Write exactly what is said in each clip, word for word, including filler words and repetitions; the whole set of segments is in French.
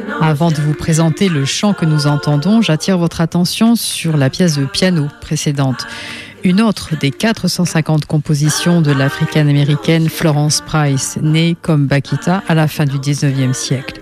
Avant de vous présenter le chant que nous entendons, j'attire votre attention sur la pièce de piano précédente. Une autre des quatre cent cinquante compositions de l'africaine-américaine Florence Price, née comme Bakita à la fin du dix-neuvième siècle.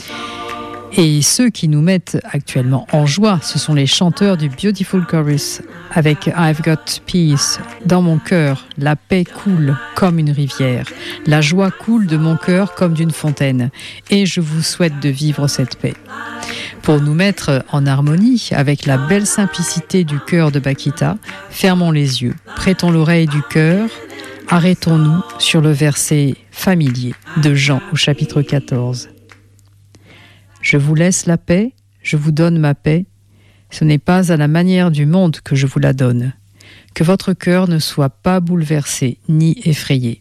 Et ceux qui nous mettent actuellement en joie, ce sont les chanteurs du Beautiful Chorus avec I've Got Peace. Dans mon cœur, la paix coule comme une rivière. La joie coule de mon cœur comme d'une fontaine. Et je vous souhaite de vivre cette paix. Pour nous mettre en harmonie avec la belle simplicité du cœur de Bakita, fermons les yeux, prêtons l'oreille du cœur, arrêtons-nous sur le verset familier de Jean au chapitre quatorze. Je vous laisse la paix, je vous donne ma paix. Ce n'est pas à la manière du monde que je vous la donne. Que votre cœur ne soit pas bouleversé ni effrayé.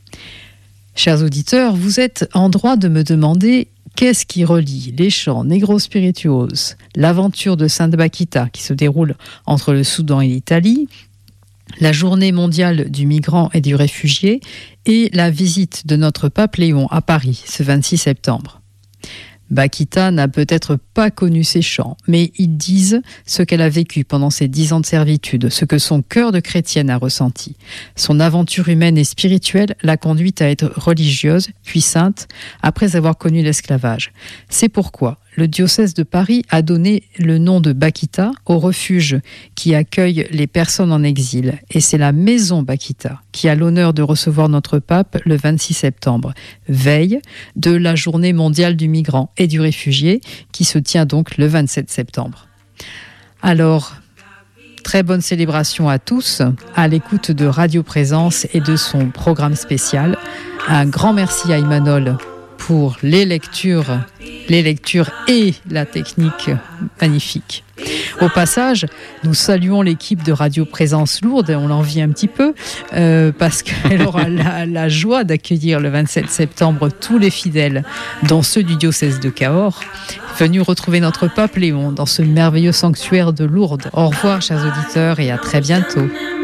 Chers auditeurs, vous êtes en droit de me demander qu'est-ce qui relie les chants Negro Spirituals, l'aventure de Sainte Bakita qui se déroule entre le Soudan et l'Italie, la journée mondiale du migrant et du réfugié et la visite de notre pape Léon à Paris ce vingt-six septembre. Bakita n'a peut-être pas connu ces chants, mais ils disent ce qu'elle a vécu pendant ses dix ans de servitude, ce que son cœur de chrétienne a ressenti. Son aventure humaine et spirituelle l'a conduite à être religieuse, puis sainte, après avoir connu l'esclavage. C'est pourquoi le diocèse de Paris a donné le nom de Bakita au refuge qui accueille les personnes en exil. Et c'est la maison Bakita qui a l'honneur de recevoir notre pape le vingt-six septembre, veille de la journée mondiale du migrant et du réfugié qui se tient donc le vingt-sept septembre. Alors, très bonne célébration à tous, à l'écoute de Radio Présence et de son programme spécial. Un grand merci à Imanol pour les lectures, les lectures et la technique magnifique. Au passage, nous saluons l'équipe de Radio Présence Lourdes, on l'envie un petit peu, euh, parce qu'elle aura la, la joie d'accueillir le vingt-sept septembre tous les fidèles, dont ceux du diocèse de Cahors, venus retrouver notre pape Léon dans ce merveilleux sanctuaire de Lourdes. Au revoir, chers auditeurs, et à très bientôt.